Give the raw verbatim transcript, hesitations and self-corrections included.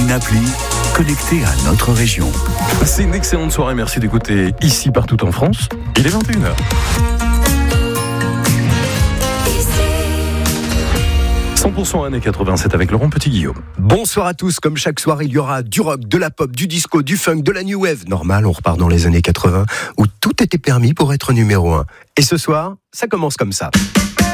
une appli connectée à notre région. C'est une excellente soirée, merci d'écouter ici partout en France. Il est vingt et une heures. cent pour cent années quatre-vingt-sept avec Laurent Petit-Guillaume. Bonsoir à tous, comme chaque soir il y aura du rock, de la pop, du disco, du funk, de la new wave. Normal, on repart dans les années quatre-vingts où tout était permis pour être numéro un. Et ce soir, ça commence comme ça.